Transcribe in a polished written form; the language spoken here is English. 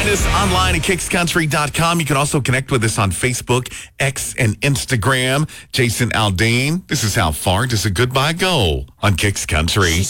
Find us online at kickscountry.com. You can also connect with us on Facebook, X, and Instagram. Jason Aldean, this is how far does a goodbye go on Kicks Country.